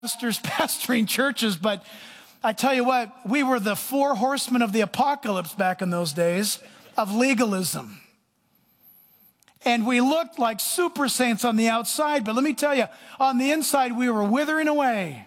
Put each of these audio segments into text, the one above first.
pastors pastoring churches, but I tell you what, we were the four horsemen of the apocalypse back in those days of legalism. And we looked like super saints on the outside, but let me tell you, on the inside, we were withering away.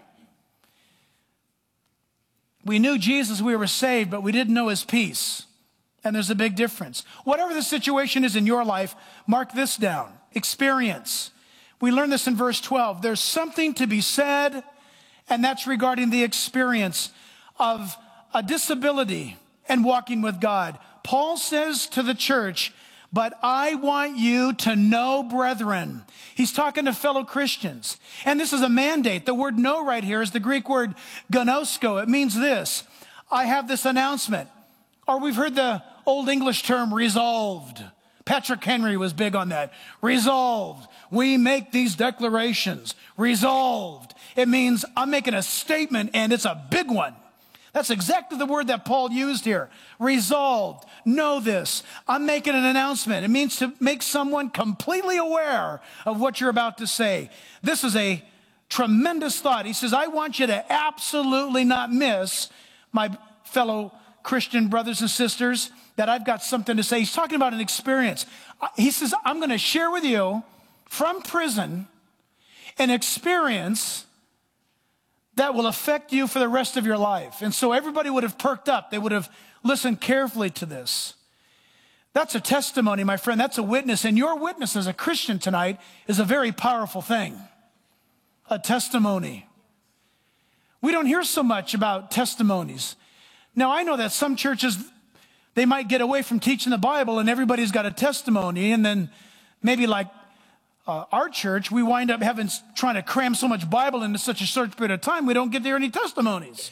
We knew Jesus, we were saved, but we didn't know his peace. And there's a big difference. Whatever the situation is in your life, mark this down. Experience. We learn this in verse 12. There's something to be said, and that's regarding the experience of a disability and walking with God. Paul says to the church, but I want you to know, brethren. He's talking to fellow Christians. And this is a mandate. The word know right here is the Greek word gnosko. It means this. I have this announcement. Or we've heard the old English term resolved. Patrick Henry was big on that. Resolved. We make these declarations. Resolved. It means I'm making a statement and it's a big one. That's exactly the word that Paul used here. Resolved. Know this. I'm making an announcement. It means to make someone completely aware of what you're about to say. This is a tremendous thought. He says, I want you to absolutely not miss, my fellow Christian brothers and sisters, that I've got something to say. He's talking about an experience. He says, I'm going to share with you from prison an experience that will affect you for the rest of your life. And so everybody would have perked up. They would have listened carefully to this. That's a testimony, my friend. That's a witness. And your witness as a Christian tonight is a very powerful thing. A testimony. We don't hear so much about testimonies. Now, I know that some churches, they might get away from teaching the Bible and everybody's got a testimony. And then maybe like our church, we wind up trying to cram so much Bible into such a short period of time, we don't get there any testimonies.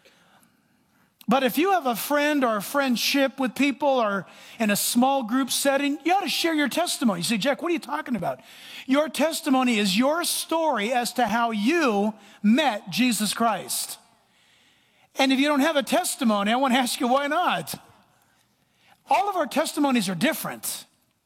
But if you have a friend or a friendship with people or in a small group setting, you ought to share your testimony. You say, Jack, what are you talking about? Your testimony is your story as to how you met Jesus Christ. And if you don't have a testimony, I want to ask you, why not? All of our testimonies are different.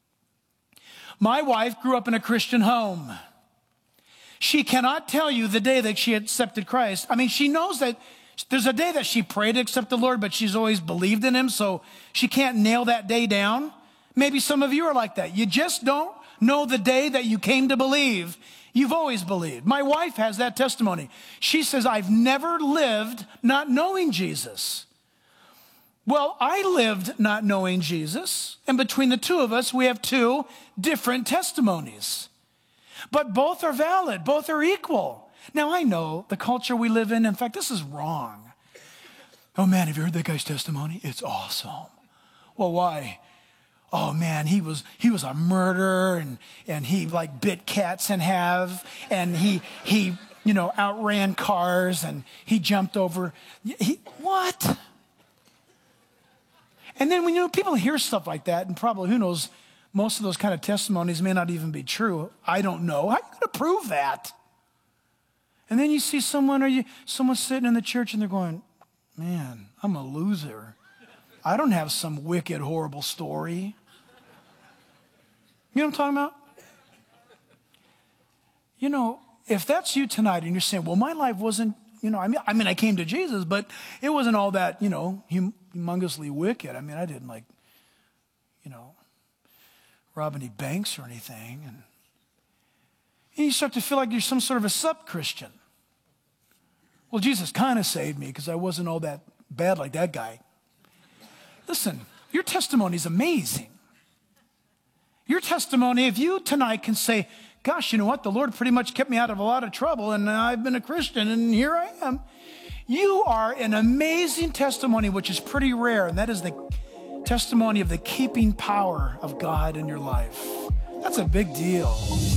My wife grew up in a Christian home. She cannot tell you the day that she accepted Christ. I mean, she knows that there's a day that she prayed to accept the Lord, but she's always believed in him, so she can't nail that day down. Maybe some of you are like that. You just don't know the day that you came to believe. You've always believed. My wife has that testimony. She says, I've never lived not knowing Jesus. Well, I lived not knowing Jesus, and between the two of us, we have two different testimonies. But both are valid, both are equal. Now, I know the culture we live in fact, this is wrong. Oh man, have you heard that guy's testimony? It's awesome. Well, why? Oh man, he was a murderer and he like bit cats in half and he outran cars and he jumped over. What? And then when people hear stuff like that, and probably, who knows, most of those kind of testimonies may not even be true. I don't know. How are you going to prove that? And then you see someone sitting in the church and they're going, man, I'm a loser. I don't have some wicked, horrible story. You know what I'm talking about? If that's you tonight and you're saying, well, my life wasn't, I came to Jesus, but it wasn't all that, humongously wicked. I mean, I didn't rob any banks or anything. And you start to feel like you're some sort of a sub-Christian. Well, Jesus kind of saved me because I wasn't all that bad like that guy. Listen, your testimony is amazing. Your testimony, if you tonight can say, gosh, you know what? The Lord pretty much kept me out of a lot of trouble and I've been a Christian and here I am. You are an amazing testimony, which is pretty rare, and that is the testimony of the keeping power of God in your life. That's a big deal.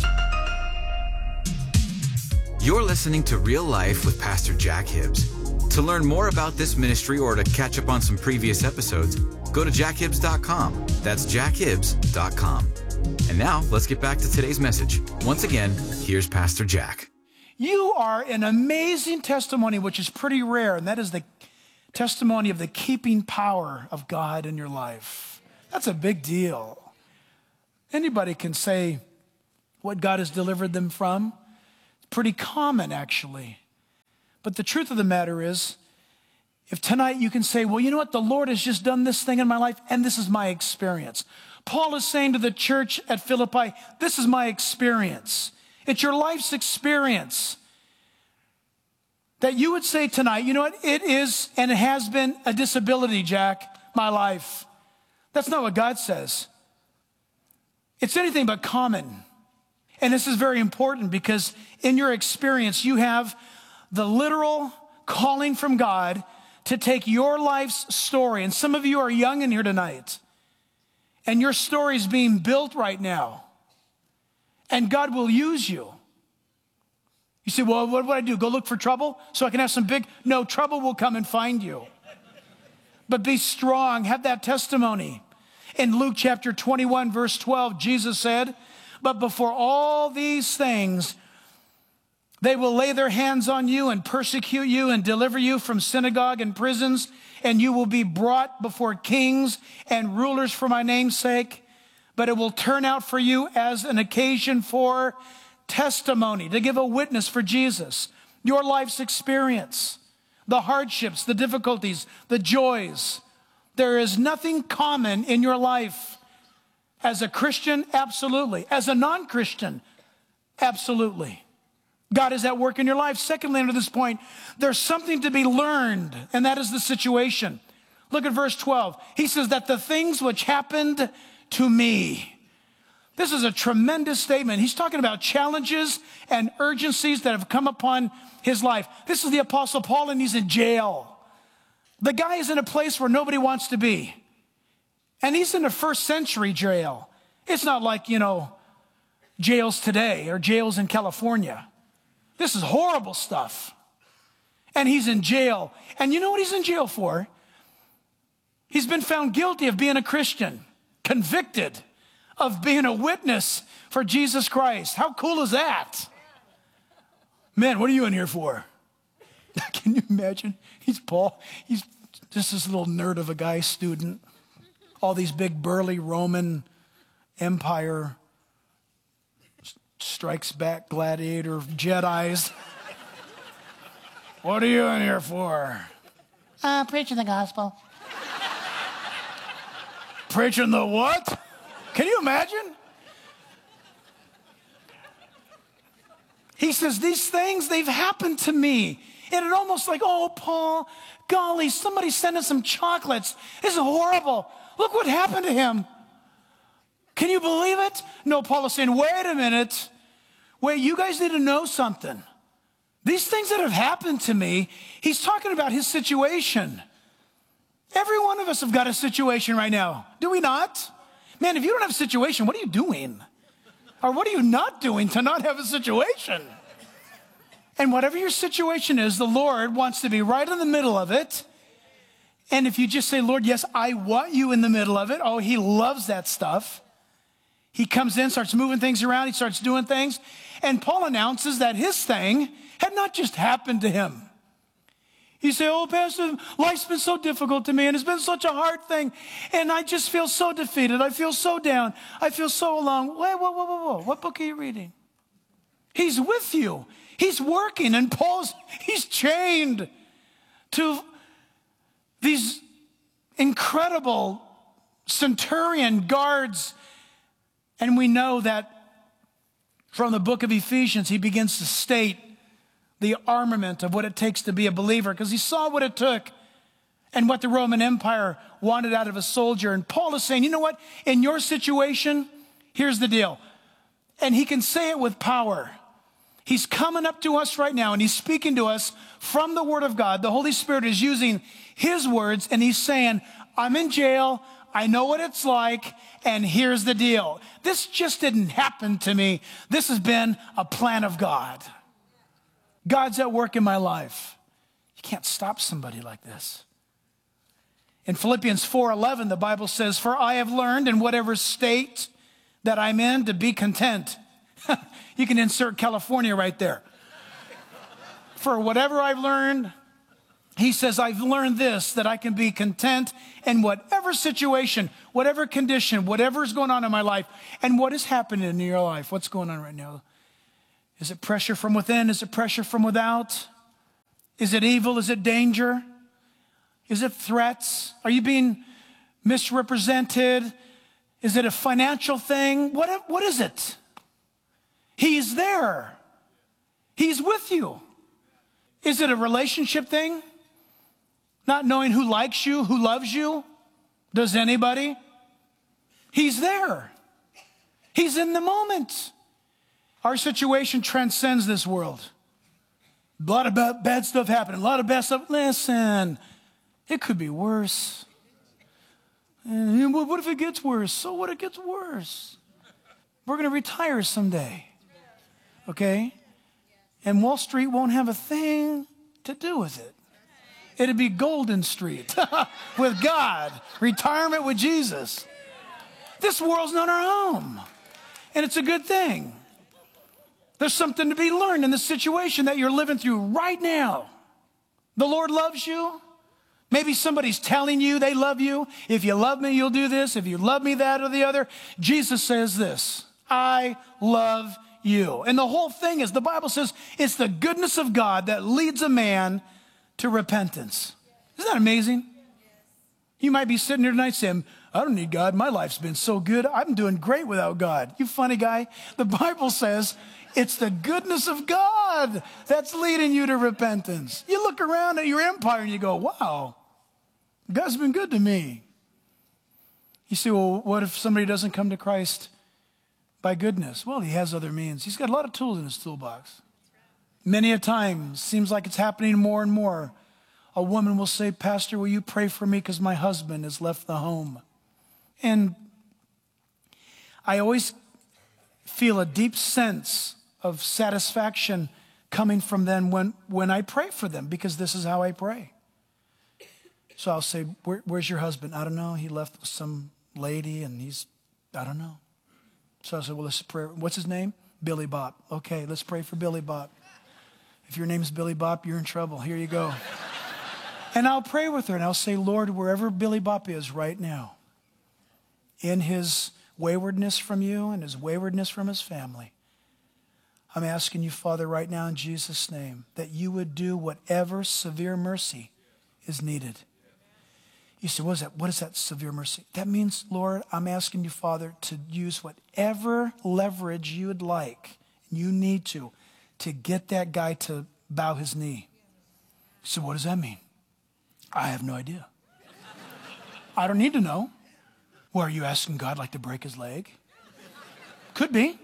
You're listening to Real Life with Pastor Jack Hibbs. To learn more about this ministry or to catch up on some previous episodes, go to jackhibbs.com. That's jackhibbs.com. And now, let's get back to today's message. Once again, here's Pastor Jack. You are an amazing testimony, which is pretty rare, and that is the testimony of the keeping power of God in your life. That's a big deal. Anybody can say what God has delivered them from. It's pretty common, actually. But the truth of the matter is, if tonight you can say, well, you know what? The Lord has just done this thing in my life, and this is my experience. Paul is saying to the church at Philippi, this is my experience. It's your life's experience. That you would say tonight, you know what? It is, and it has been a disability, Jack, my life. That's not what God says. It's anything but common. And this is very important because in your experience, you have the literal calling from God to take your life's story. And some of you are young in here tonight. And your story is being built right now. And God will use you. You say, well, what would I do? Go look for trouble so I can have some big... No, trouble will come and find you. But be strong. Have that testimony. In Luke chapter 21, verse 12, Jesus said, but before all these things, they will lay their hands on you and persecute you and deliver you from synagogue and prisons, and you will be brought before kings and rulers for my name's sake. But it will turn out for you as an occasion for testimony, to give a witness for Jesus. Your life's experience, the hardships, the difficulties, the joys. There is nothing common in your life. As a Christian, absolutely. As a non-Christian, absolutely. God is at work in your life. Secondly, under this point, there's something to be learned, and that is the situation. Look at verse 12. He says that the things which happened to me. This is a tremendous statement. He's talking about challenges and urgencies that have come upon his life. This is the Apostle Paul, and he's in jail. The guy is in a place where nobody wants to be. And he's in a first century jail. It's not like, jails today or jails in California. This is horrible stuff. And he's in jail. And you know what he's in jail for? He's been found guilty of being a Christian, convicted of being a witness for Jesus Christ. How cool is that? Man, what are you in here for? Can you imagine? He's Paul. He's just this little nerd of a guy, student. All these big burly Roman Empire strikes back gladiator Jedis. What are you in here for? Preaching the gospel. Preaching the what? Can you imagine? He says, these things, they've happened to me. And it almost like, oh, Paul, golly, somebody sent us some chocolates. This is horrible. Look what happened to him. Can you believe it? No, Paul is saying, wait a minute. Wait, you guys need to know something. These things that have happened to me, he's talking about his situation. Every one of us have got a situation right now. Do we not? Man, if you don't have a situation, what are you doing? Or what are you not doing to not have a situation? And whatever your situation is, the Lord wants to be right in the middle of it. And if you just say, Lord, yes, I want you in the middle of it. Oh, he loves that stuff. He comes in, starts moving things around. He starts doing things. And Paul announces that his thing had not just happened to him. You say, oh, Pastor, life's been so difficult to me, and it's been such a hard thing, and I just feel so defeated. I feel so down. I feel so alone. Wait, whoa. What book are you reading? He's with you. He's working, and he's chained to these incredible centurion guards. And we know that from the book of Ephesians, he begins to state the armament of what it takes to be a believer, because he saw what it took and what the Roman Empire wanted out of a soldier. And Paul is saying, you know what? In your situation, here's the deal. And he can say it with power. He's coming up to us right now, and he's speaking to us from the Word of God. The Holy Spirit is using his words, and he's saying, I'm in jail. I know what it's like, and here's the deal. This just didn't happen to me. This has been a plan of God. God's at work in my life. You can't stop somebody like this. In Philippians 4:11, the Bible says, for I have learned in whatever state that I'm in to be content. You can insert California right there. For whatever I've learned, he says, I've learned this, that I can be content in whatever situation, whatever condition, whatever is going on in my life. And what is happening in your life? What's going on right now? Is it pressure from within? Is it pressure from without? Is it evil? Is it danger? Is it threats? Are you being misrepresented? Is it a financial thing? What is it? He's there. He's with you. Is it a relationship thing? Not knowing who likes you, who loves you? Does anybody? He's there. He's in the moment. Our situation transcends this world. A lot of bad stuff happening. A lot of bad stuff. Listen, it could be worse. And what if it gets worse? So what if it gets worse? We're going to retire someday. Okay? And Wall Street won't have a thing to do with it. It'd be Golden Street with God. Retirement with Jesus. This world's not our home. And it's a good thing. There's something to be learned in the situation that you're living through right now. The Lord loves you. Maybe somebody's telling you they love you. If you love me, you'll do this. If you love me, that or the other. Jesus says this, I love you. And the whole thing is, the Bible says, it's the goodness of God that leads a man to repentance. Isn't that amazing? You might be sitting here tonight saying, I don't need God. My life's been so good. I'm doing great without God. You funny guy. The Bible says it's the goodness of God that's leading you to repentance. You look around at your empire and you go, wow, God's been good to me. You say, well, what if somebody doesn't come to Christ by goodness? Well, he has other means. He's got a lot of tools in his toolbox. Many a time, seems like it's happening more and more. A woman will say, Pastor, will you pray for me because my husband has left the home? And I always feel a deep sense of satisfaction coming from them when I pray for them, because this is how I pray. So I'll say, where's your husband? I don't know. He left with some lady and I don't know. So I said, well, let's pray. What's his name? Billy Bop. Okay, let's pray for Billy Bop. If your name is Billy Bop, you're in trouble. Here you go. And I'll pray with her and I'll say, Lord, wherever Billy Bop is right now, in his waywardness from you and his waywardness from his family, I'm asking you, Father, right now in Jesus' name, that you would do whatever severe mercy is needed. You say, what is that severe mercy? That means, Lord, I'm asking you, Father, to use whatever leverage you would like, you need to get that guy to bow his knee. So what does that mean? I have no idea. I don't need to know. Well, are you asking God like to break his leg? Could be.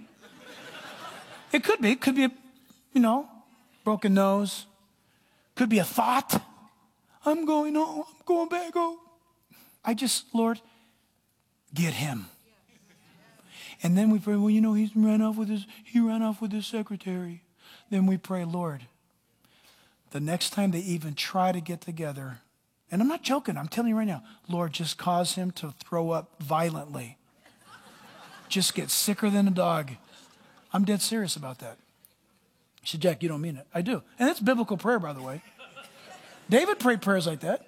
It could be. It could be a, broken nose. Could be a thought. I'm going home. I'm going back home. Lord, get him. And then we pray, well, he ran off with his secretary. Then we pray, Lord, the next time they even try to get together, and I'm not joking, I'm telling you right now, Lord, just cause him to throw up violently. Just get sicker than a dog. I'm dead serious about that. She said, Jack, you don't mean it. I do. And it's biblical prayer, by the way. David prayed prayers like that.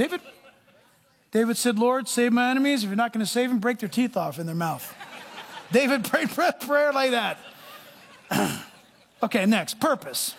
David said, Lord, save my enemies. If you're not going to save them, break their teeth off in their mouth. David prayed prayer like that. Okay, next, purpose.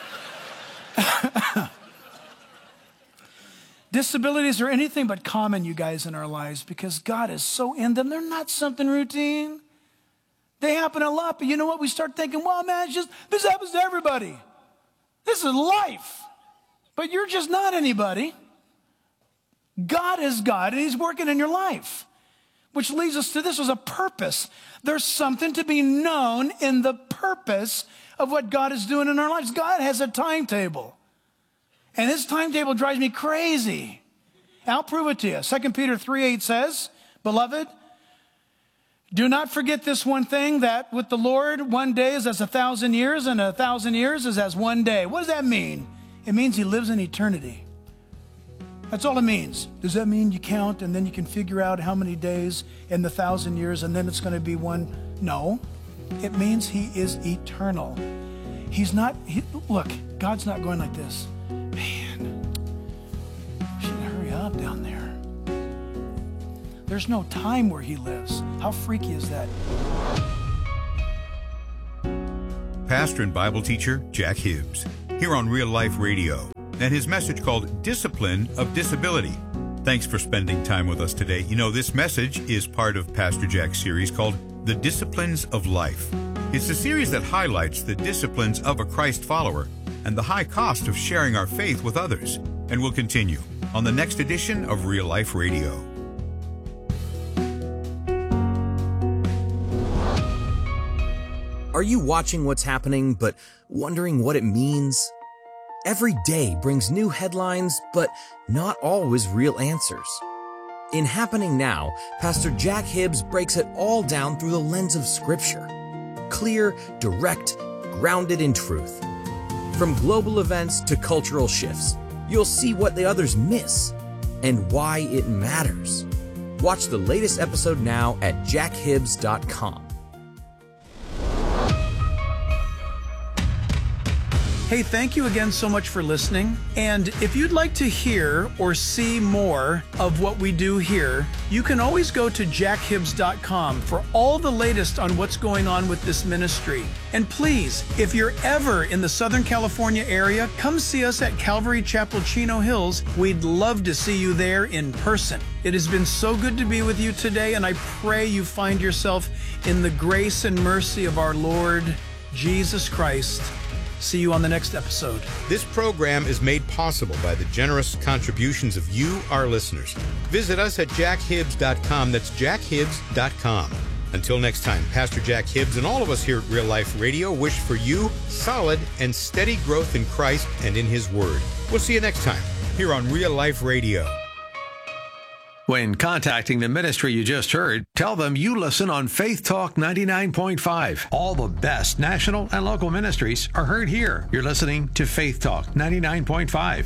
Disabilities are anything but common, you guys, in our lives because God is so in them. They're not something routine. They happen a lot, but you know what? We start thinking, well, man, this happens to everybody. This is life. But you're just not anybody. God is God, and he's working in your life. Which leads us to this was a purpose. There's something to be known in the purpose of what God is doing in our lives. God has a timetable. And his timetable drives me crazy. I'll prove it to you. 2 Peter 3:8 says, Beloved, do not forget this one thing, that with the Lord, 1 day is as 1,000 years, and 1,000 years is as 1 day. What does that mean? It means he lives in eternity. That's all it means. Does that mean you count and then you can figure out how many days in the 1,000 years and then it's going to be one? No. It means he is eternal. Look, God's not going like this. Man, you should hurry up down there. There's no time where he lives. How freaky is that? Pastor and Bible teacher Jack Hibbs, here on Real Life Radio. and his message called Discipline of Disability. Thanks for spending time with us today. You know, this message is part of Pastor Jack's series called The Disciplines of Life. It's a series that highlights the disciplines of a Christ follower and the high cost of sharing our faith with others. And we'll continue on the next edition of Real Life Radio. Are you watching what's happening but wondering what it means? Every day brings new headlines, but not always real answers. In Happening Now, Pastor Jack Hibbs breaks it all down through the lens of Scripture. Clear, direct, grounded in truth. From global events to cultural shifts, you'll see what the others miss and why it matters. Watch the latest episode now at jackhibbs.com. Hey, thank you again so much for listening. And if you'd like to hear or see more of what we do here, you can always go to jackhibbs.com for all the latest on what's going on with this ministry. And please, if you're ever in the Southern California area, come see us at Calvary Chapel, Chino Hills. We'd love to see you there in person. It has been so good to be with you today, and I pray you find yourself in the grace and mercy of our Lord Jesus Christ. See you on the next episode. This program is made possible by the generous contributions of you, our listeners. Visit us at jackhibbs.com. That's jackhibbs.com. Until next time, Pastor Jack Hibbs and all of us here at Real Life Radio wish for you solid and steady growth in Christ and in His Word. We'll see you next time here on Real Life Radio. When contacting the ministry you just heard, tell them you listen on Faith Talk 99.5. All the best national and local ministries are heard here. You're listening to Faith Talk 99.5.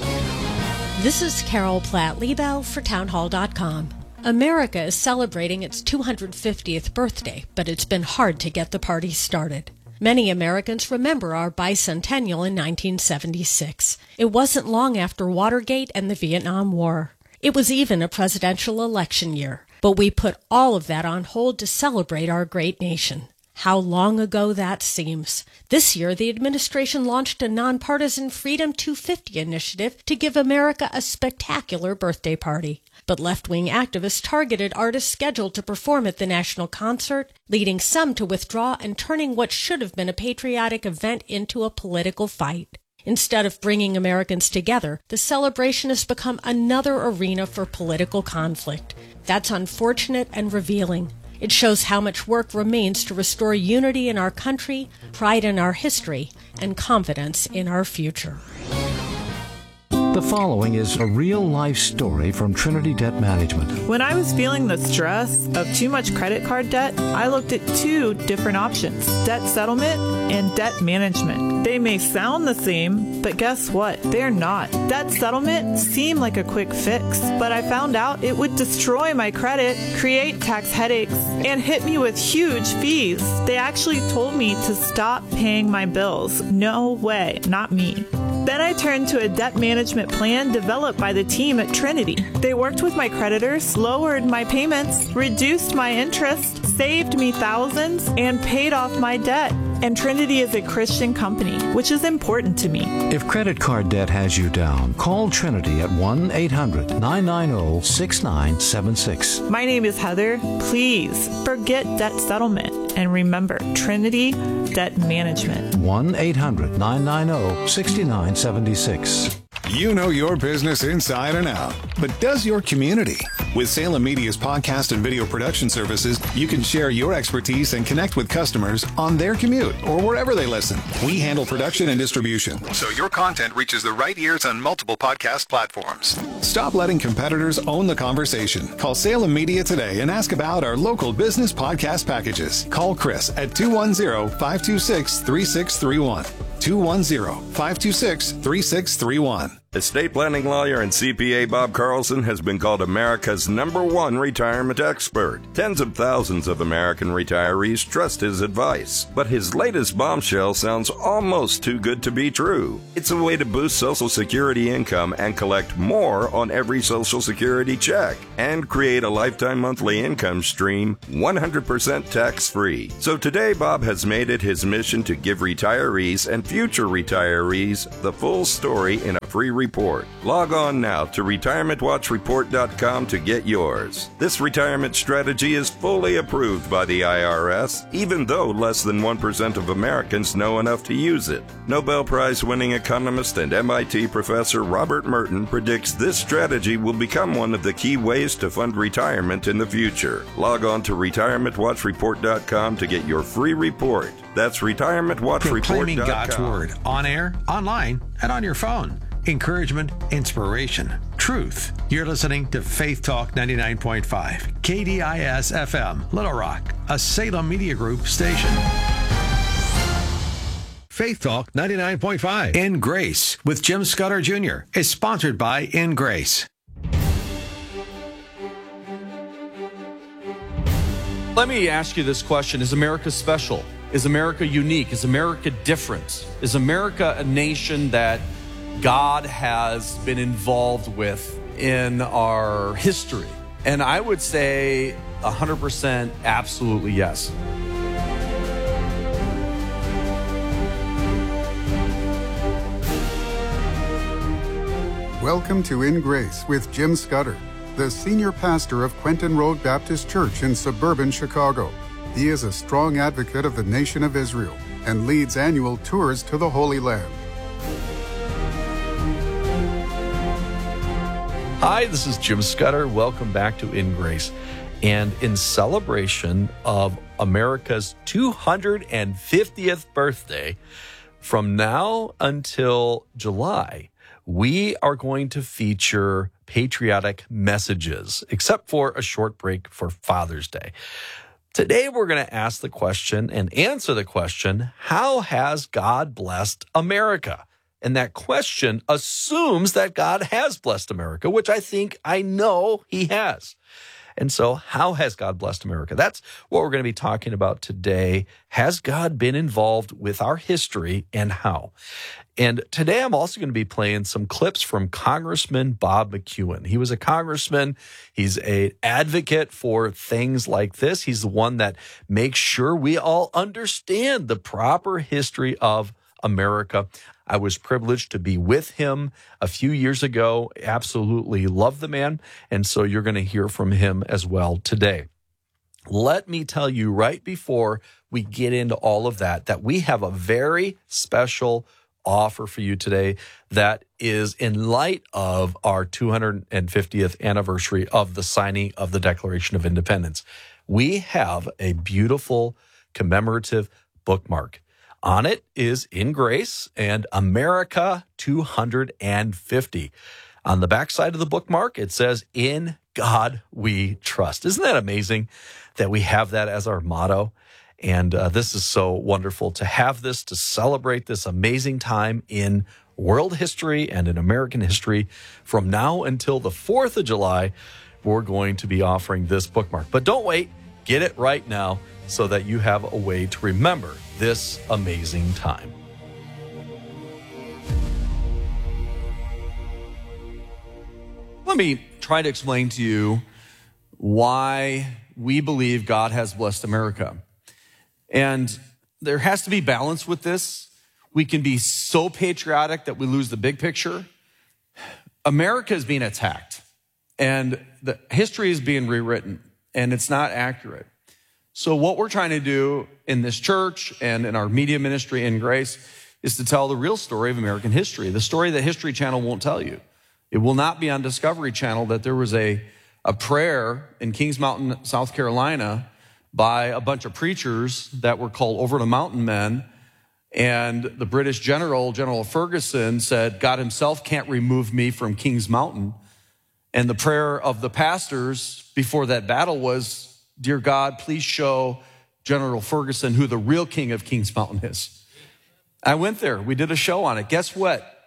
This is Carol Platt-Liebau for townhall.com. America is celebrating its 250th birthday, but it's been hard to get the party started. Many Americans remember our bicentennial in 1976. It wasn't long after Watergate and the Vietnam War. It was even a presidential election year, but we put all of that on hold to celebrate our great nation. How long ago that seems. This year, the administration launched a nonpartisan Freedom 250 initiative to give America a spectacular birthday party. But left-wing activists targeted artists scheduled to perform at the national concert, leading some to withdraw and turning what should have been a patriotic event into a political fight. Instead of bringing Americans together, the celebration has become another arena for political conflict. That's unfortunate and revealing. It shows how much work remains to restore unity in our country, pride in our history, and confidence in our future. The following is a real-life story from Trinity Debt Management. When I was feeling the stress of too much credit card debt, I looked at two different options: debt settlement and debt management. They may sound the same, but guess what? They're not. Debt settlement seemed like a quick fix, but I found out it would destroy my credit, create tax headaches, and hit me with huge fees. They actually told me to stop paying my bills. No way, not me. Then I turned to a debt management plan developed by the team at Trinity. They worked with my creditors, lowered my payments, reduced my interest, saved me thousands, and paid off my debt. And Trinity is a Christian company, which is important to me. If credit card debt has you down, call Trinity at 1-800-990-6976. My name is Heather. Please forget debt settlement and remember Trinity Debt Management. 1-800-990-6976. You know your business inside and out, but does your community? With Salem Media's podcast and video production services, you can share your expertise and connect with customers on their commute or wherever they listen. We handle production and distribution, so your content reaches the right ears on multiple podcast platforms. Stop letting competitors own the conversation. Call Salem Media today and ask about our local business podcast packages. Call Chris at 210-526-3631. 210-526-3631. Estate planning lawyer and CPA Bob Carlson has been called America's #1 retirement expert. Tens of thousands of American retirees trust his advice. But his latest bombshell sounds almost too good to be true. It's a way to boost Social Security income and collect more on every Social Security check and create a lifetime monthly income stream 100% tax-free. So today, Bob has made it his mission to give retirees and future retirees the full story in a free report. Log on now to retirementwatchreport.com to get yours. This retirement strategy is fully approved by the IRS, even though less than 1% of Americans know enough to use it. Nobel Prize-winning economist and MIT professor Robert Merton predicts this strategy will become one of the key ways to fund retirement in the future. Log on to retirementwatchreport.com to get your free report. That's retirementwatchreport.com. Proclaiming God's Word on air, online, and on your phone. Encouragement, inspiration, truth. You're listening to Faith Talk 99.5, KDIS FM, Little Rock, a Salem Media Group station. Faith Talk 99.5 In Grace with Jim Scudder Jr. is sponsored by In Grace. Let me ask you this question. Is America special? Is America unique? Is America different? Is America a nation that God has been involved with in our history? And I would say 100% absolutely yes. Welcome to In Grace with Jim Scudder, the senior pastor of Quentin Road Baptist Church in suburban Chicago. He is a strong advocate of the nation of Israel and leads annual tours to the Holy Land. Hi, this is Jim Scudder. Welcome back to In Grace. And in celebration of America's 250th birthday, from now until July, we are going to feature patriotic messages, except for a short break for Father's Day. Today, we're going to ask the question and answer the question, how has God blessed America? And that question assumes that God has blessed America, which I know he has. And so how has God blessed America? That's what we're going to be talking about today. Has God been involved with our history and how? And today I'm also going to be playing some clips from Congressman Bob McEwen. He was a congressman. He's an advocate for things like this. He's the one that makes sure we all understand the proper history of America. I was privileged to be with him a few years ago. Absolutely love the man. And so you're going to hear from him as well today. Let me tell you right before we get into all of that, that we have a very special offer for you today that is in light of our 250th anniversary of the signing of the Declaration of Independence. We have a beautiful commemorative bookmark. On it is In Grace and America 250. On the backside of the bookmark, it says, In God We Trust. Isn't that amazing that we have that as our motto? And this is so wonderful to have this, to celebrate this amazing time in world history and in American history. From now until the 4th of July, we're going to be offering this bookmark. But don't wait. Get it right now so that you have a way to remember this amazing time. Let me try to explain to you why we believe God has blessed America. And there has to be balance with this. We can be so patriotic that we lose the big picture. America is being attacked, and the history is being rewritten, and it's not accurate. So what we're trying to do in this church and in our media ministry In Grace is to tell the real story of American history, the story that History Channel won't tell you. It will not be on Discovery Channel that there was a prayer in Kings Mountain, South Carolina by a bunch of preachers that were called Over the Mountain Men. And the British General Ferguson, said, God himself can't remove me from Kings Mountain. And the prayer of the pastors before that battle was, Dear God, please show General Ferguson who the real king of Kings Mountain is. I went there. We did a show on it. Guess what?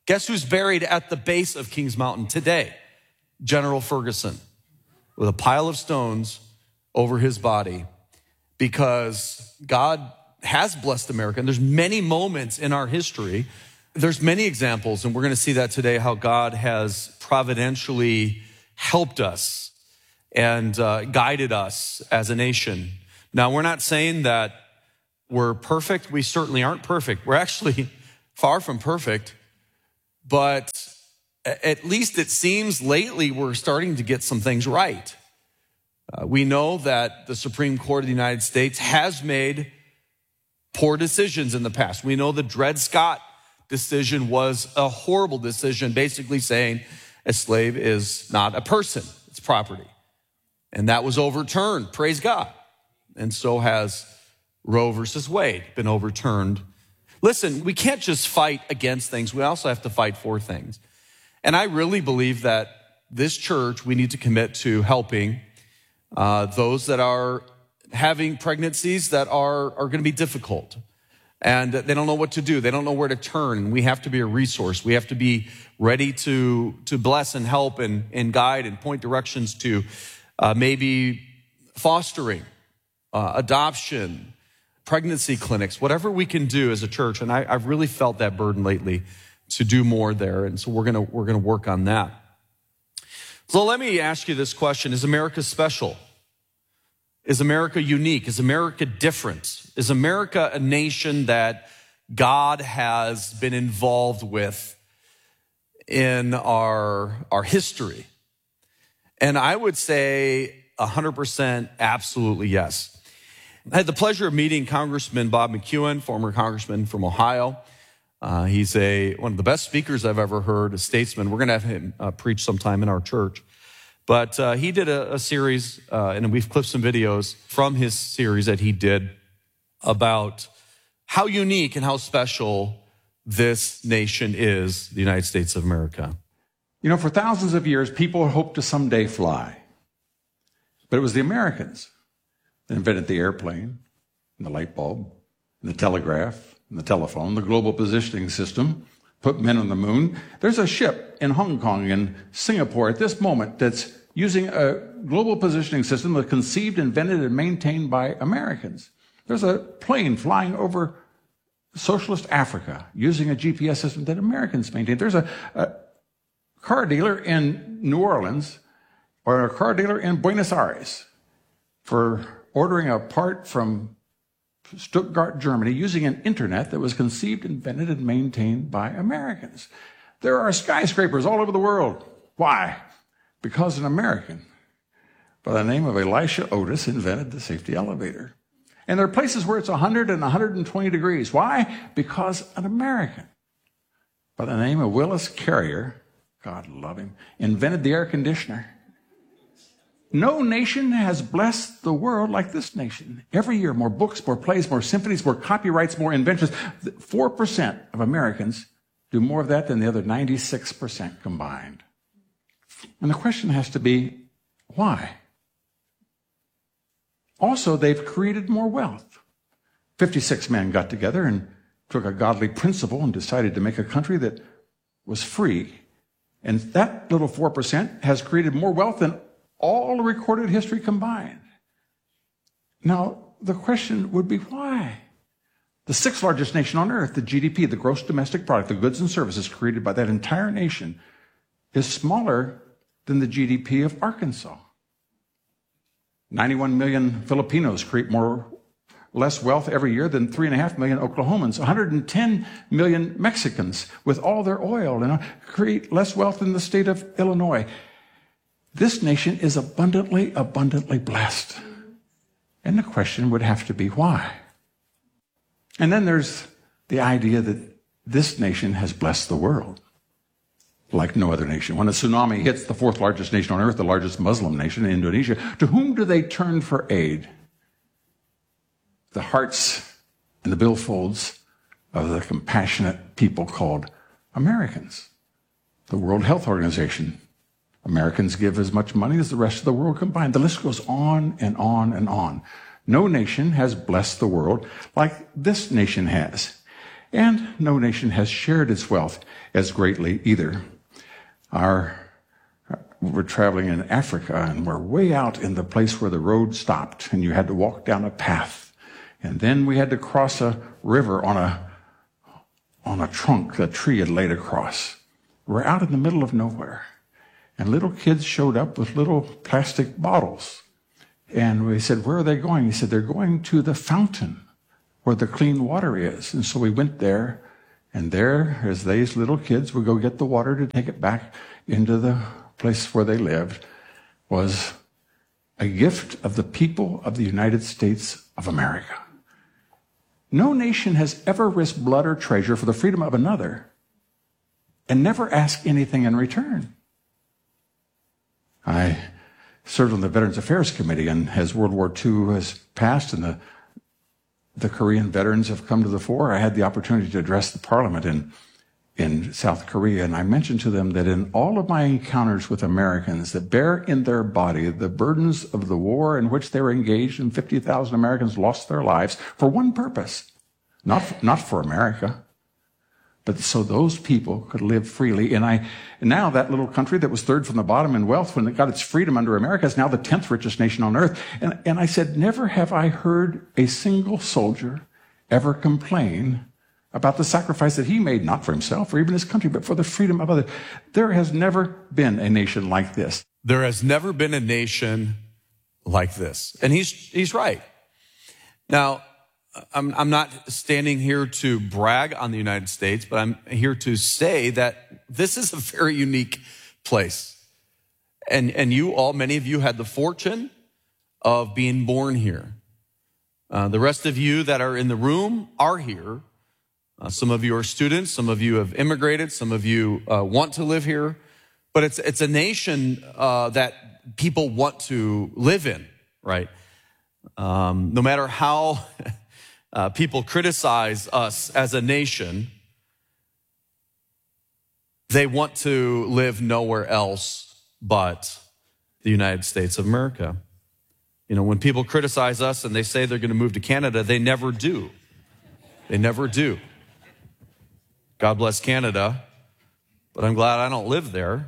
Guess who's buried at the base of Kings Mountain today? General Ferguson, with a pile of stones over his body, because God has blessed America. And there's many moments in our history. There's many examples, and we're going to see that today, how God has providentially helped us and guided us as a nation. Now, we're not saying that we're perfect. We certainly aren't perfect. We're actually far from perfect. But at least it seems lately we're starting to get some things right. We know that the Supreme Court of the United States has made poor decisions in the past. We know the Dred Scott decision was a horrible decision, basically saying a slave is not a person, it's property. And that was overturned, praise God. And so has Roe versus Wade been overturned. Listen, we can't just fight against things. We also have to fight for things. And I really believe that this church, we need to commit to helping those that are having pregnancies that are going to be difficult. And they don't know what to do. They don't know where to turn. We have to be a resource. We have to be ready to bless and help and guide and point directions to maybe fostering, adoption, pregnancy clinics, whatever we can do as a church. And I've really felt that burden lately to do more there. And so we're gonna work on that. So let me ask you this question. Is America special? Is America unique? Is America different? Is America a nation that God has been involved with in our history? And I would say 100% absolutely yes. I had the pleasure of meeting Congressman Bob McEwen, former congressman from Ohio. He's one of the best speakers I've ever heard, a statesman. We're going to have him preach sometime in our church. But he did a series, and we've clipped some videos from his series that he did about how unique and how special this nation is, the United States of America. You know, for thousands of years, people hoped to someday fly. But it was the Americans that invented the airplane, and the light bulb, and the telegraph, and the telephone, the global positioning system, put men on the moon. There's a ship in Hong Kong and Singapore at this moment that's using a global positioning system that's conceived, invented, and maintained by Americans. There's a plane flying over socialist Africa using a GPS system that Americans maintain. There's a car dealer in New Orleans or a car dealer in Buenos Aires for ordering a part from Stuttgart, Germany, using an internet that was conceived, invented, and maintained by Americans. There are skyscrapers all over the world. Why? Because an American by the name of Elisha Otis invented the safety elevator. And there are places where it's 100 and 120 degrees. Why? Because an American by the name of Willis Carrier, God love him, invented the air conditioner. No nation has blessed the world like this nation. Every year, more books, more plays, more symphonies, more copyrights, more inventions. 4% of Americans do more of that than the other 96% combined. And the question has to be, why? Also, they've created more wealth. 56 men got together and took a godly principle and decided to make a country that was free. And that little 4% has created more wealth than all recorded history combined. Now, the question would be why? The sixth largest nation on earth, the GDP, the gross domestic product, the goods and services created by that entire nation, is smaller than the GDP of Arkansas. 91 million Filipinos create less wealth every year than 3.5 million Oklahomans. 110 million Mexicans, with all their oil, create less wealth than the state of Illinois. This nation is abundantly blessed. And the question would have to be why? And then there's the idea that this nation has blessed the world like no other nation. When a tsunami hits the fourth largest nation on earth, the largest Muslim nation, Indonesia, to whom do they turn for aid? The hearts and the billfolds of the compassionate people called Americans. The World Health Organization. Americans give as much money as the rest of the world combined. The list goes on and on and on. No nation has blessed the world like this nation has. And no nation has shared its wealth as greatly either. We're traveling in Africa, and we're way out in the place where the road stopped, and you had to walk down a path. And then we had to cross a river on a trunk the tree had laid across. We're out in the middle of nowhere. And little kids showed up with little plastic bottles. And we said, where are they going? He said, they're going to the fountain where the clean water is. And so we went there, and there, as these little kids would go get the water to take it back into the place where they lived, was a gift of the people of the United States of America. No nation has ever risked blood or treasure for the freedom of another and never asked anything in return. I served on the Veterans Affairs Committee, and as World War II has passed and the Korean veterans have come to the fore, I had the opportunity to address the parliament in South Korea, and I mentioned to them that in all of my encounters with Americans that bear in their body the burdens of the war in which they were engaged, and 50,000 Americans lost their lives for one purpose, not for America, but so those people could live freely. And now that little country that was third from the bottom in wealth when it got its freedom under America is now the 10th richest nation on earth. And I said, never have I heard a single soldier ever complain about the sacrifice that he made, not for himself or even his country, but for the freedom of others. There has never been a nation like this. There has never been a nation like this. And he's right. Now, I'm not standing here to brag on the United States, but I'm here to say that this is a very unique place. And you all, many of you had the fortune of being born here. The rest of you that are in the room are here. Some of you are students, some of you have immigrated, some of you want to live here, but it's a nation that people want to live in, right? No matter how people criticize us as a nation, they want to live nowhere else but the United States of America. You know, when people criticize us and they say they're going to move to Canada, they never do. They never do. God bless Canada, but I'm glad I don't live there.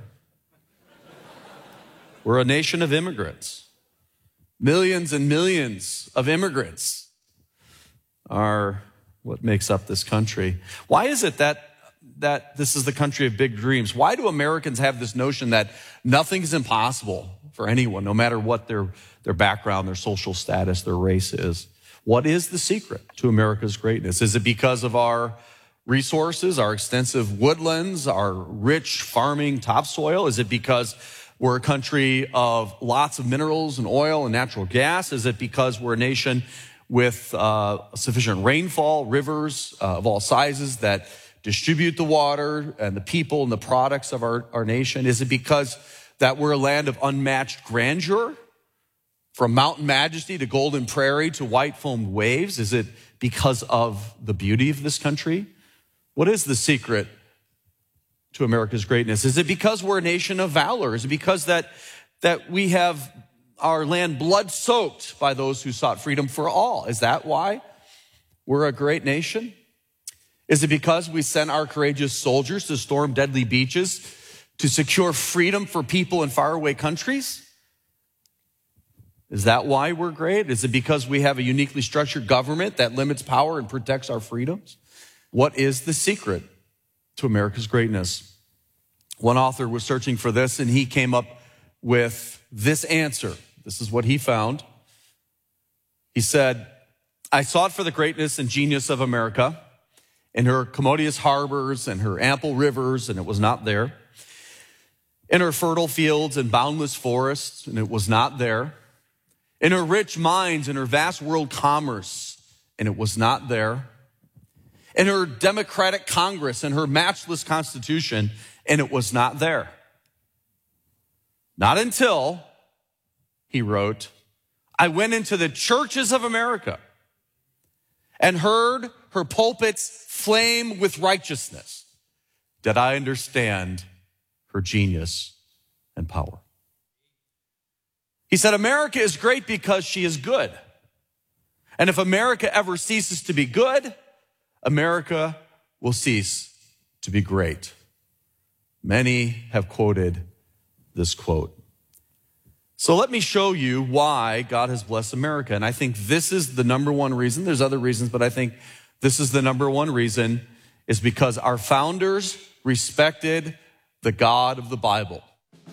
We're a nation of immigrants. Millions and millions of immigrants are what makes up this country. Why is it that this is the country of big dreams? Why do Americans have this notion that nothing's impossible for anyone, no matter what their background, their social status, their race is? What is the secret to America's greatness? Is it because of our resources, our extensive woodlands, our rich farming topsoil? Is it because we're a country of lots of minerals and oil and natural gas? Is it because we're a nation with sufficient rainfall, rivers of all sizes that distribute the water and the people and the products of our nation? Is it because that we're a land of unmatched grandeur, from mountain majesty to golden prairie to white foamed waves? Is it because of the beauty of this country? What is the secret to America's greatness? Is it because we're a nation of valor? Is it because that we have our land blood-soaked by those who sought freedom for all? Is that why we're a great nation? Is it because we sent our courageous soldiers to storm deadly beaches to secure freedom for people in faraway countries? Is that why we're great? Is it because we have a uniquely structured government that limits power and protects our freedoms? What is the secret to America's greatness? One author was searching for this, and he came up with this answer. This is what he found. He said, I sought for the greatness and genius of America in her commodious harbors and her ample rivers, and it was not there. In her fertile fields and boundless forests, and it was not there. In her rich mines and her vast world commerce, and it was not there. In her democratic Congress and her matchless Constitution, and it was not there. Not until, he wrote, I went into the churches of America and heard her pulpits flame with righteousness, did I understand her genius and power. He said, America is great because she is good. And if America ever ceases to be good, America will cease to be great. Many have quoted this quote. So let me show you why God has blessed America. And I think this is the number one reason. There's other reasons, but I think this is the number one reason, is because our founders respected the God of the Bible.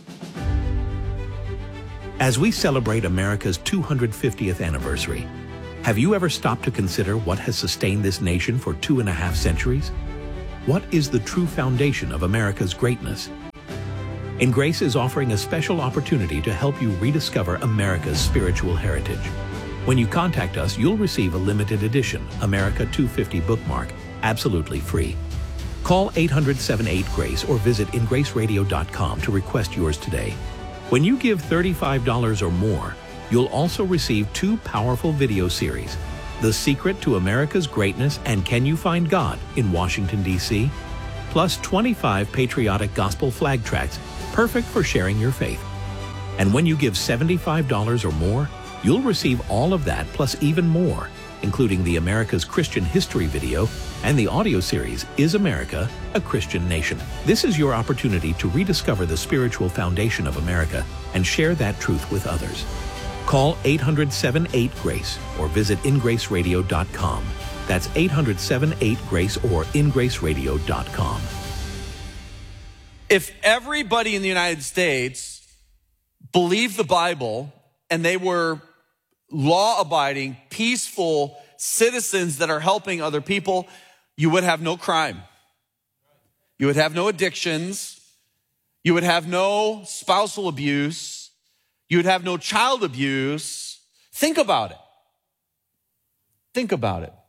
As we celebrate America's 250th anniversary, have you ever stopped to consider what has sustained this nation for 2.5 centuries? What is the true foundation of America's greatness? In Grace is offering a special opportunity to help you rediscover America's spiritual heritage. When you contact us, you'll receive a limited edition America 250 bookmark, absolutely free. Call 800-78-GRACE or visit ingraceradio.com to request yours today. When you give $35 or more, you'll also receive 2 powerful video series, The Secret to America's Greatness and Can You Find God in Washington, D.C., plus 25 patriotic gospel flag tracts perfect for sharing your faith. And when you give $75 or more, you'll receive all of that plus even more, including the America's Christian History video and the audio series, Is America a Christian Nation? This is your opportunity to rediscover the spiritual foundation of America and share that truth with others. Call 800-78-GRACE or visit ingraceradio.com. That's 800-78-GRACE or ingraceradio.com. If everybody in the United States believed the Bible and they were law-abiding, peaceful citizens that are helping other people, you would have no crime. You would have no addictions. You would have no spousal abuse. You would have no child abuse. Think about it. Think about it.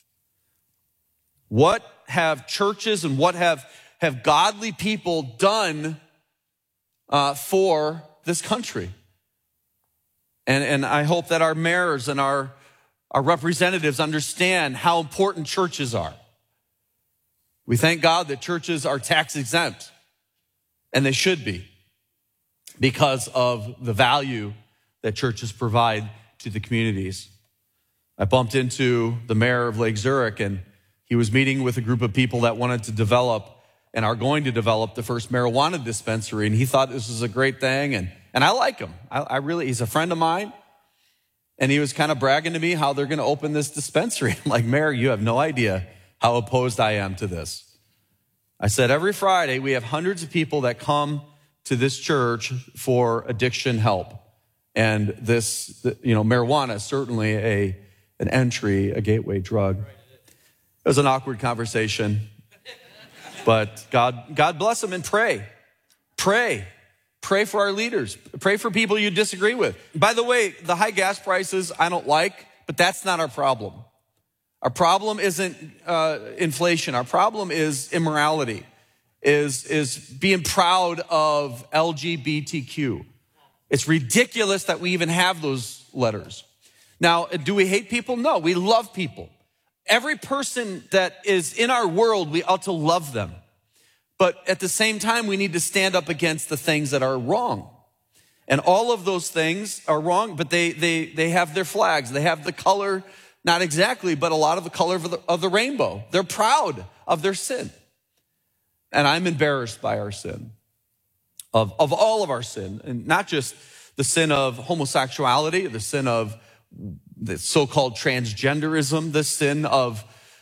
What have churches and what have godly people done for this country? And I hope that our mayors and our representatives understand how important churches are. We thank God that churches are tax exempt, and they should be, because of the value that churches provide to the communities. I bumped into the mayor of Lake Zurich, and he was meeting with a group of people that wanted to develop and are going to develop the first marijuana dispensary, and he thought this was a great thing, and I like him. I really, he's a friend of mine, and he was kind of bragging to me how they're going to open this dispensary. I'm like, Mayor, you have no idea how opposed I am to this. I said, every Friday we have hundreds of people that come to this church for addiction help. And this, marijuana is certainly an entry, a gateway drug. It was an awkward conversation, but God bless them, and pray for our leaders. Pray for people you disagree with. By the way, the high gas prices I don't like, but that's not our problem. Our problem isn't inflation. Our problem is immorality, is being proud of LGBTQ. It's ridiculous that we even have those letters. Now, do we hate people? No, we love people. Every person that is in our world, we ought to love them. But at the same time, we need to stand up against the things that are wrong. And all of those things are wrong, but they have their flags. They have the color, not exactly, but a lot of the color of the rainbow. They're proud of their sin. And I'm embarrassed by our sin, of all of our sin, and not just the sin of homosexuality, the sin of the so-called transgenderism, the sin of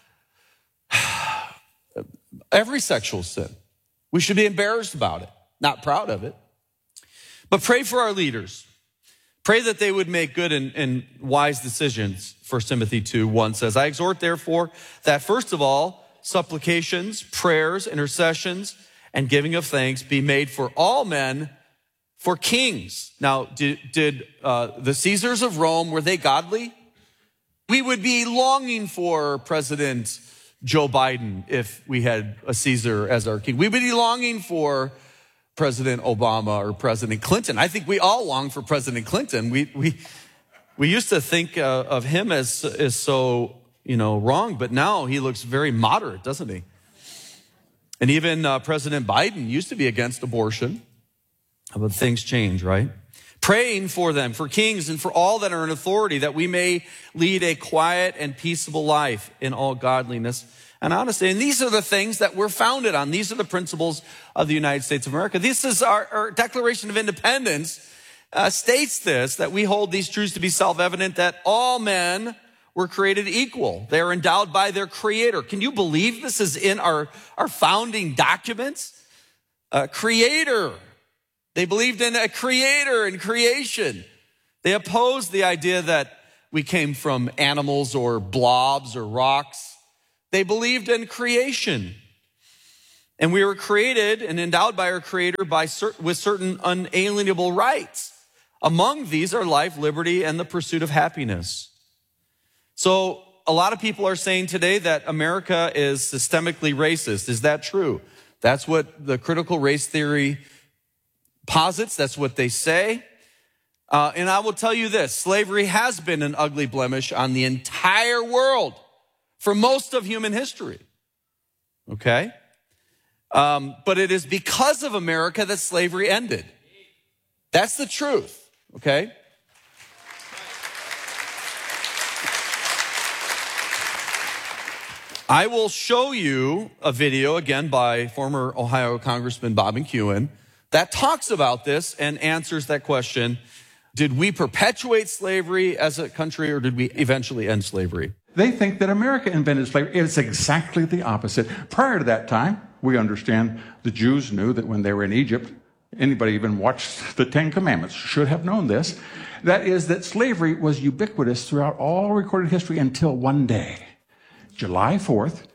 every sexual sin. We should be embarrassed about it, not proud of it. But pray for our leaders. Pray that they would make good and wise decisions. 1 Timothy 2:1 says, I exhort therefore that first of all, supplications, prayers, intercessions, and giving of thanks be made for all men, for kings. Now, did the Caesars of Rome, were they godly? We would be longing for President Joe Biden if we had a Caesar as our king. We would be longing for President Obama or President Clinton. I think we all long for President Clinton. We used to think of him as so, wrong, but now he looks very moderate, doesn't he? And even President Biden used to be against abortion, but things change, right? Praying for them, for kings and for all that are in authority, that we may lead a quiet and peaceable life in all godliness and honesty. And these are the things that we're founded on. These are the principles of the United States of America. This is our Declaration of Independence states this, that we hold these truths to be self-evident, that all men were created equal. They are endowed by their Creator. Can you believe this is in our founding documents? Creator. They believed in a Creator and creation. They opposed the idea that we came from animals or blobs or rocks. They believed in creation. And we were created and endowed by our Creator with certain unalienable rights. Among these are life, liberty, and the pursuit of happiness. So a lot of people are saying today that America is systemically racist. Is that true? That's what the critical race theory posits. That's what they say. And I will tell you this, slavery has been an ugly blemish on the entire world for most of human history. Okay? But it is because of America that slavery ended. That's the truth. Okay? I will show you a video, again, by former Ohio Congressman Bob McEwen, that talks about this and answers that question. Did we perpetuate slavery as a country, or did we eventually end slavery? They think that America invented slavery. It's exactly the opposite. Prior to that time, we understand the Jews knew that when they were in Egypt, anybody even watched the Ten Commandments should have known this. That is, that slavery was ubiquitous throughout all recorded history until one day, July 4th,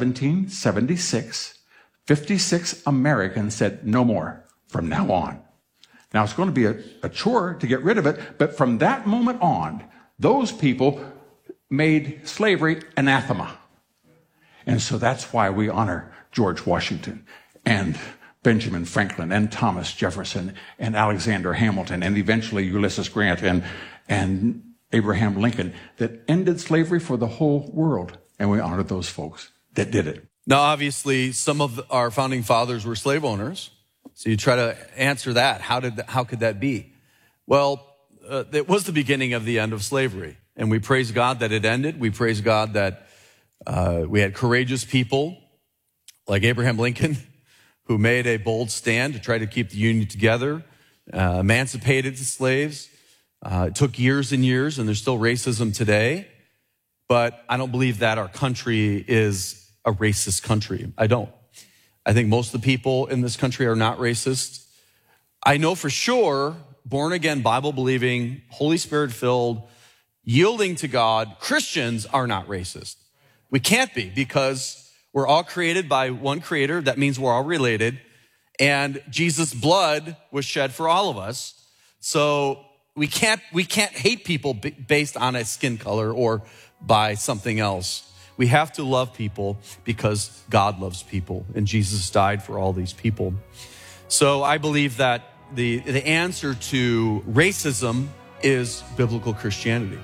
1776, 56 Americans said, no more from now on. Now, it's going to be a chore to get rid of it, but from that moment on, those people made slavery anathema. And so that's why we honor George Washington and Benjamin Franklin and Thomas Jefferson and Alexander Hamilton and eventually Ulysses Grant and Abraham Lincoln, that ended slavery for the whole world. And we honor those folks that did it. Now, obviously, some of our founding fathers were slave owners. So you try to answer that. How could that be? Well, it was the beginning of the end of slavery. And we praise God that it ended. We praise God that we had courageous people like Abraham Lincoln who made a bold stand to try to keep the Union together, emancipated the slaves. It took years and years, and there's still racism today. But I don't believe that our country is a racist country. I don't. I think most of the people in this country are not racist. I know for sure, born-again, Bible-believing, Holy Spirit-filled, yielding to God, Christians are not racist. We can't be, because we're all created by one Creator. That means we're all related. And Jesus' blood was shed for all of us. So we can't hate people based on a skin color or by something else. We have to love people because God loves people, and Jesus died for all these people. So I believe that the answer to racism is biblical Christianity.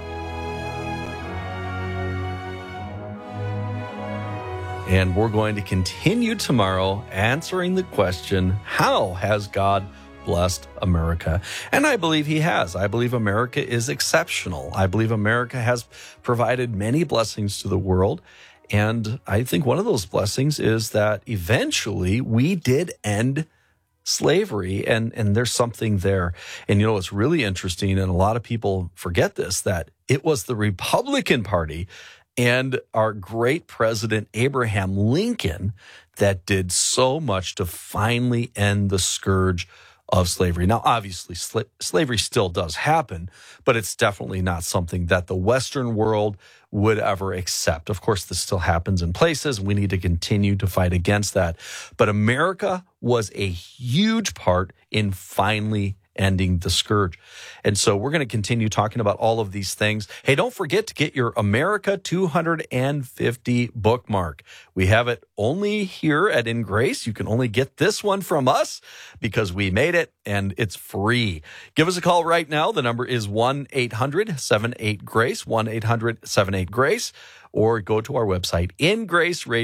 And we're going to continue tomorrow answering the question, how has God blessed America? And I believe he has. I believe America is exceptional. I believe America has provided many blessings to the world. And I think one of those blessings is that eventually we did end slavery, and there's something there. And you know, it's really interesting, and a lot of people forget this, that it was the Republican Party and our great president, Abraham Lincoln, that did so much to finally end the scourge of slavery. Now, obviously, slavery still does happen, but it's definitely not something that the Western world would ever accept. Of course, this still happens in places. We need to continue to fight against that. But America was a huge part in finally ending the scourge. And so we're going to continue talking about all of these things. Hey, don't forget to get your America 250 bookmark. We have it only here at In Grace. You can only get this one from us because we made it, and it's free. Give us a call right now. The number is 1-800-78-GRACE, 1-800-78-GRACE, or go to our website,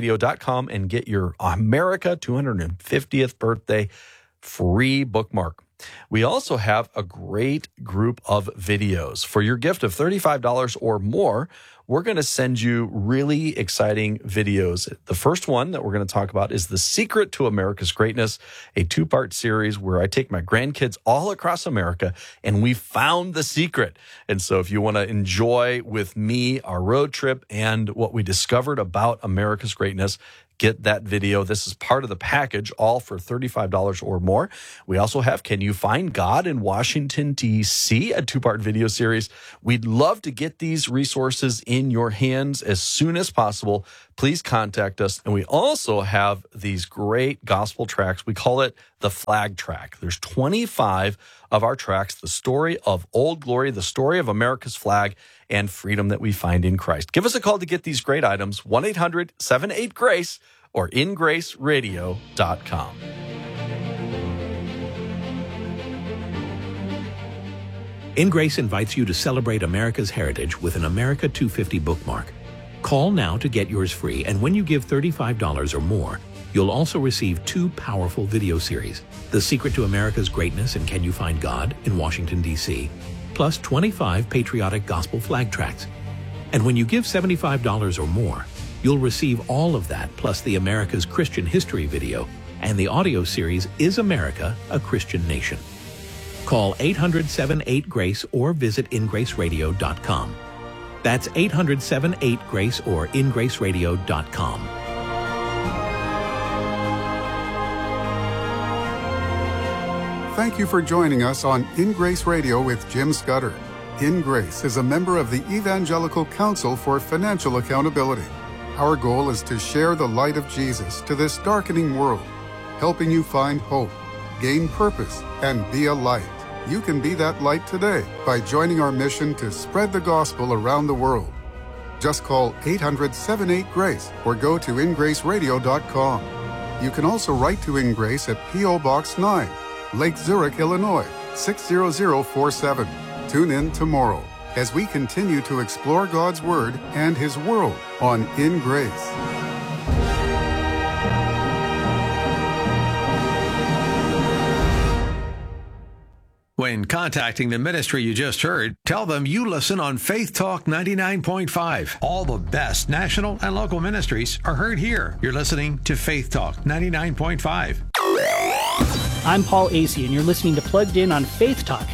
ingraceradio.com, and get your America 250th birthday free bookmark. We also have a great group of videos. For your gift of $35 or more, we're going to send you really exciting videos. The first one that we're going to talk about is The Secret to America's Greatness, a 2-part series where I take my grandkids all across America and we found the secret. And so if you want to enjoy with me our road trip and what we discovered about America's greatness, get that video. This is part of the package, all for $35 or more. We also have Can You Find God in Washington, D.C., a 2-part video series. We'd love to get these resources in your hands as soon as possible. Please contact us. And we also have these great gospel tracks. We call it the Flag Track. There's 25 of our tracks, the story of Old Glory, the story of America's flag, and freedom that we find in Christ. Give us a call to get these great items, 1-800-78-GRACE or ingraceradio.com. In Grace invites you to celebrate America's heritage with an America 250 bookmark. Call now to get yours free, and when you give $35 or more, you'll also receive 2 powerful video series, The Secret to America's Greatness and Can You Find God in Washington, D.C., plus 25 patriotic gospel flag tracks. And when you give $75 or more, you'll receive all of that, plus the America's Christian History video and the audio series Is America a Christian Nation? Call 800-78-GRACE or visit ingraceradio.com. That's 800-78-GRACE or ingraceradio.com. Thank you for joining us on In Grace Radio with Jim Scudder. In Grace is a member of the Evangelical Council for Financial Accountability. Our goal is to share the light of Jesus to this darkening world, helping you find hope, gain purpose, and be a light. You can be that light today by joining our mission to spread the gospel around the world. Just call 800-78-GRACE or go to ingraceradio.com. You can also write to In Grace at P.O. Box 9, Lake Zurich, Illinois, 60047. Tune in tomorrow as we continue to explore God's Word and His world on In Grace. When contacting the ministry you just heard, tell them you listen on Faith Talk 99.5. All the best national and local ministries are heard here. You're listening to Faith Talk 99.5. I'm Paul Acey, and you're listening to Plugged In on Faith Talk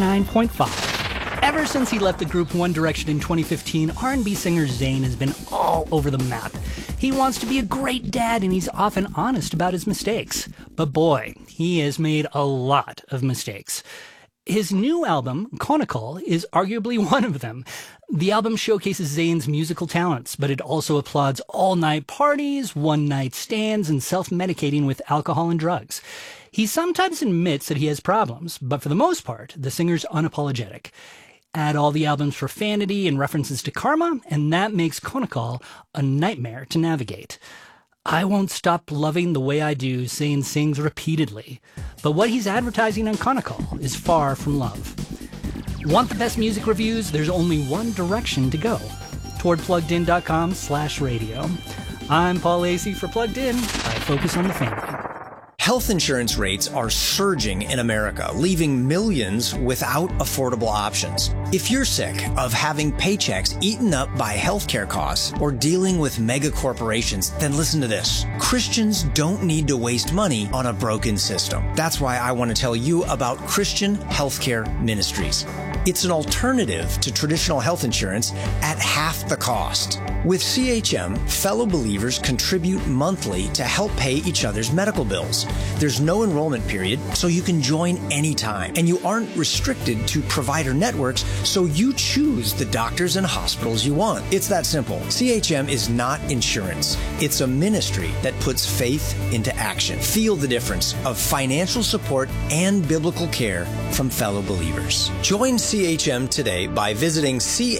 99.5. Ever since he left the group One Direction in 2015, R&B singer Zayn has been all over the map. He wants to be a great dad, and he's often honest about his mistakes. But boy, he has made a lot of mistakes. His new album, Conical, is arguably one of them. The album showcases Zayn's musical talents, but it also applauds all-night parties, one-night stands, and self-medicating with alcohol and drugs. He sometimes admits that he has problems, but for the most part, the singer's unapologetic. Add all the album's profanity and references to karma, and that makes Conical a nightmare to navigate. I won't stop loving the way I do, Zayn sings repeatedly. But what he's advertising on Conical is far from love. Want the best music reviews? There's only one direction to go. Toward PluggedIn.com/radio. I'm Paul Acey for Plugged In. I focus on the family. Health insurance rates are surging in America, leaving millions without affordable options. If you're sick of having paychecks eaten up by healthcare costs or dealing with mega corporations, then listen to this. Christians don't need to waste money on a broken system. That's why I want to tell you about Christian Healthcare Ministries. It's an alternative to traditional health insurance at half the cost. With CHM, fellow believers contribute monthly to help pay each other's medical bills. There's no enrollment period, so you can join anytime. And you aren't restricted to provider networks, so you choose the doctors and hospitals you want. It's that simple. CHM is not insurance. It's a ministry that puts faith into action. Feel the difference of financial support and biblical care from fellow believers. Join CHM CHM today by visiting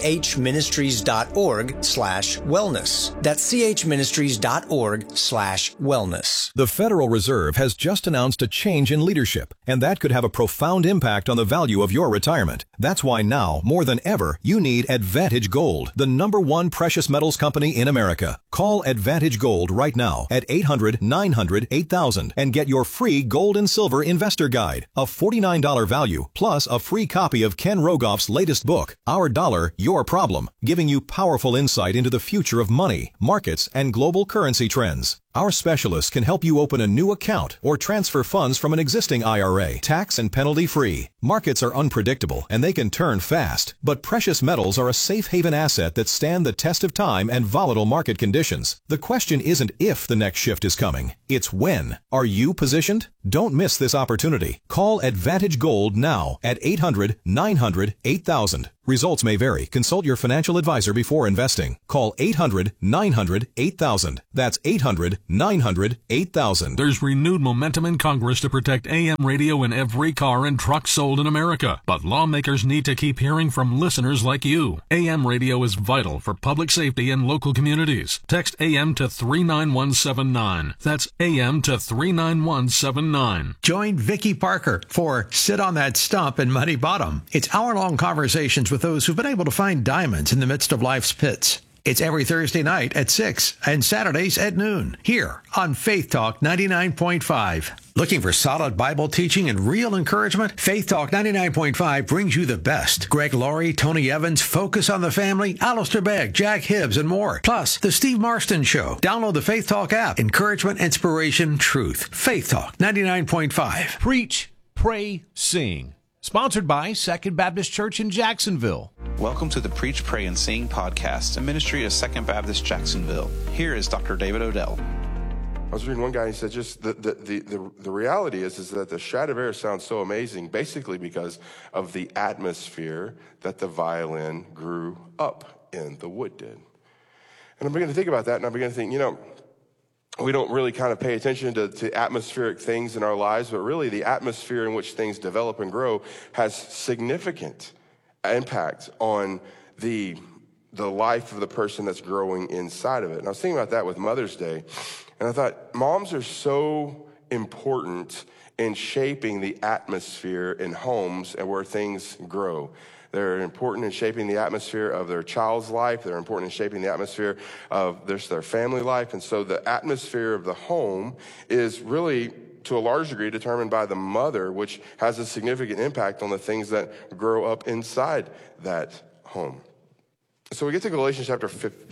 chministries.org/wellness. That's chministries.org/wellness. The Federal Reserve has just announced a change in leadership, and that could have a profound impact on the value of your retirement. That's why now, more than ever, you need Advantage Gold, the #1 precious metals company in America. Call Advantage Gold right now at 800-900-8000 and get your free gold and silver investor guide, a $49 value, plus a free copy of Ken Rogoff's latest book, Our Dollar, Your Problem, giving you powerful insight into the future of money, markets, and global currency trends. Our specialists can help you open a new account or transfer funds from an existing IRA, tax and penalty free. Markets are unpredictable and they can turn fast, but precious metals are a safe haven asset that stand the test of time and volatile market conditions. The question isn't if the next shift is coming, it's when. Are you positioned? Don't miss this opportunity. Call Advantage Gold now at 800-900-8000. Results may vary. Consult your financial advisor before investing. Call 800-900-8000. That's 800-900-8000. There's renewed momentum in Congress to protect AM radio in every car and truck sold in America. But lawmakers need to keep hearing from listeners like you. AM radio is vital for public safety in local communities. Text AM to 39179. That's AM to 39179. Join Vicki Parker for Sit on That Stump in Muddy Bottom. It's hour-long conversations with those who've been able to find diamonds in the midst of life's pits. It's every Thursday night at 6 and Saturdays at noon here on Faith Talk 99.5. Looking for solid Bible teaching and real encouragement? Faith Talk 99.5 brings you the best. Greg Laurie, Tony Evans, Focus on the Family, Alistair Begg, Jack Hibbs, and more. Plus, The Steve Marston Show. Download the Faith Talk app. Encouragement, inspiration, truth. Faith Talk 99.5. Preach, pray, sing. Sponsored by Second Baptist Church in Jacksonville. Welcome to the Preach, Pray, and Sing podcast, a ministry of Second Baptist Jacksonville. Here is Dr. David Odell. I was reading one guy, he said just the reality is that the Stradivarius sounds so amazing basically because of the atmosphere that the violin grew up in, the wood did. And I'm beginning to think about that, and I'm beginning to think, we don't really kind of pay attention to atmospheric things in our lives, but really the atmosphere in which things develop and grow has significant impact on the life of the person that's growing inside of it. And I was thinking about that with Mother's Day, and I thought moms are so important in shaping the atmosphere in homes and where things grow. They're important in shaping the atmosphere of their child's life. They're important in shaping the atmosphere of their family life. And so the atmosphere of the home is really, to a large degree, determined by the mother, which has a significant impact on the things that grow up inside that home. So we get to Galatians chapter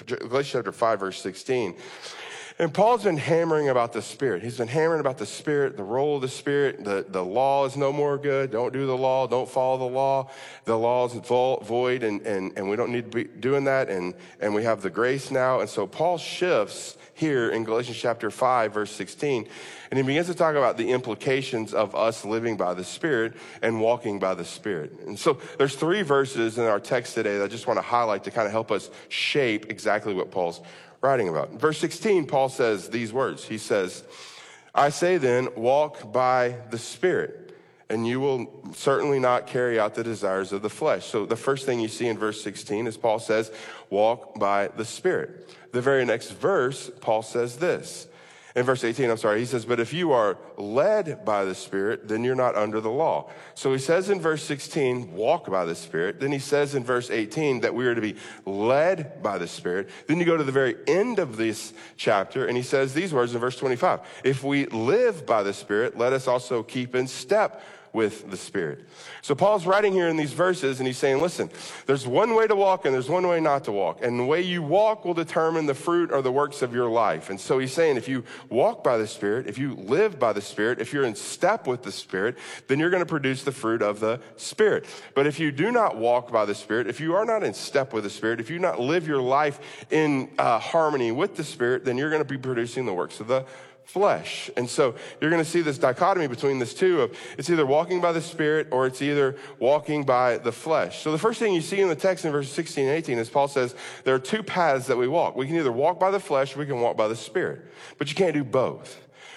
5, verse 16. And Paul's been hammering about the Spirit. He's been hammering about the Spirit, the role of the Spirit. The law is no more good. Don't do the law. Don't follow the law. The law is void, and we don't need to be doing that. And we have the grace now. And so Paul shifts here in Galatians chapter 5, verse 16. And he begins to talk about the implications of us living by the Spirit and walking by the Spirit. And so there's 3 verses in our text today that I just want to highlight to kind of help us shape exactly what Paul's writing about. In verse 16, Paul says these words. He says, I say then, walk by the Spirit, and you will certainly not carry out the desires of the flesh. So the first thing you see in verse 16 is Paul says, walk by the Spirit. The very next verse, Paul says this. In verse 18, he says, but if you are led by the Spirit, then you're not under the law. So he says in verse 16, walk by the Spirit. Then he says in verse 18 that we are to be led by the Spirit. Then you go to the very end of this chapter, and he says these words in verse 25. If we live by the Spirit, let us also keep in step with the Spirit. So Paul's writing here in these verses, and he's saying, listen, there's one way to walk and there's one way not to walk. And the way you walk will determine the fruit or the works of your life. And so he's saying, if you walk by the Spirit, if you live by the Spirit, if you're in step with the Spirit, then you're going to produce the fruit of the Spirit. But if you do not walk by the Spirit, if you are not in step with the Spirit, if you not live your life in harmony with the Spirit, then you're going to be producing the works of the flesh. And so you're going to see this dichotomy between this two of it's either walking by the Spirit or it's either walking by the flesh. So the first thing you see in the text in verses 16 and 18 is Paul says there are 2 paths that we walk. We can either walk by the flesh or we can walk by the Spirit. But you can't do both.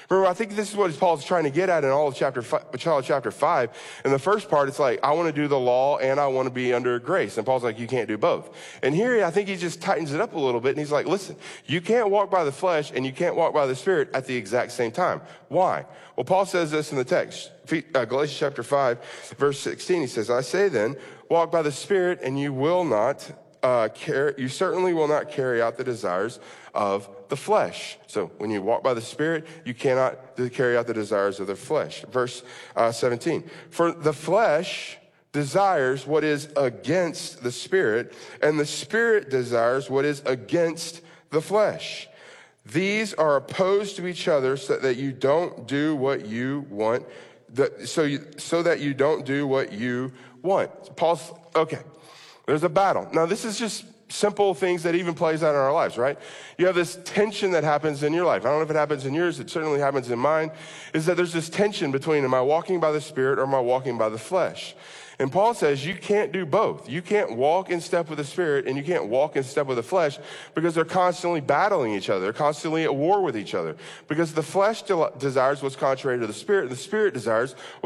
Remember, I think this is what Paul's trying to get at in all of chapter 5. In the first part, it's like, I want to do the law and I want to be under grace. And Paul's like, you can't do both. And here, I think he just tightens it up a little bit. And he's like, listen, you can't walk by the flesh and you can't walk by the Spirit at the exact same time. Why? Well, Paul says this in the text. Galatians chapter 5, verse 16, he says, I say then, walk by the Spirit and you will not you certainly will not carry out the desires of the flesh. So when you walk by the Spirit, you cannot carry out the desires of the flesh. Verse 17, for the flesh desires what is against the Spirit, and the Spirit desires what is against the flesh. These are opposed to each other so that you don't do what you want, so that you don't do what you want. Okay. There's a battle. Now, this is just simple things that even plays out in our lives, right? You have this tension that happens in your life. I don't know if it happens in yours. It certainly happens in mine, is that there's this tension between, am I walking by the Spirit or am I walking by the flesh? And Paul says you can't do both. You can't walk in step with the Spirit and you can't walk in step with the flesh because they're constantly battling each other. They're constantly at war with each other because the flesh desires what's contrary to the Spirit and the Spirit desires